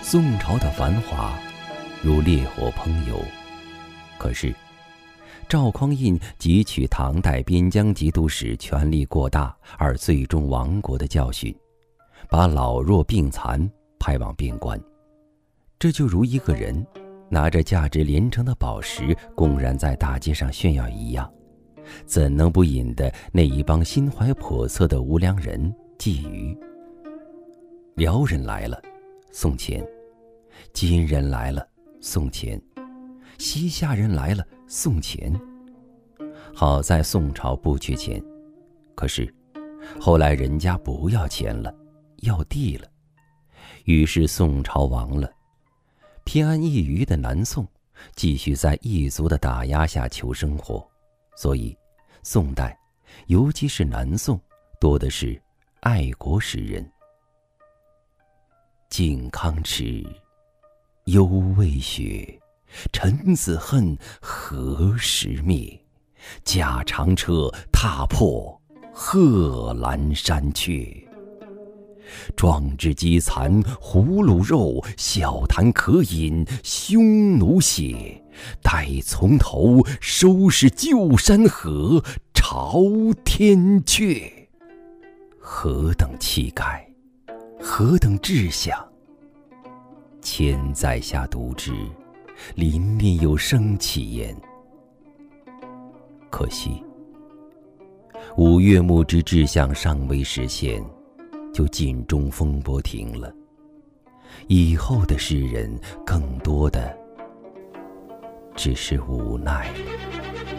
宋朝的繁华如烈火烹油，可是赵匡胤汲取唐代边疆节度使权力过大而最终亡国的教训，把老弱病残派往边关。这就如一个人拿着价值连城的宝石公然在大街上炫耀一样，怎能不引得那一帮心怀叵测的无良人觊觎？辽人来了，送钱；金人来了，送钱；西夏人来了，送钱。好在宋朝不缺钱，可是后来人家不要钱了，要地了，于是宋朝亡了。偏安一隅的南宋继续在异族的打压下求生活，所以宋代尤其是南宋多的是爱国诗人。靖康耻，犹未雪，臣子恨，何时灭？驾长车，踏破贺兰山阙。壮志饥残胡虏肉，笑谈渴饮匈奴血。待从头，收拾旧山河，朝天阙。何等气概，何等志向！千载下读之，临面有生气焉。可惜五岳牧之志向尚未实现，就尽中风波停了。以后的诗人更多的只是无奈了。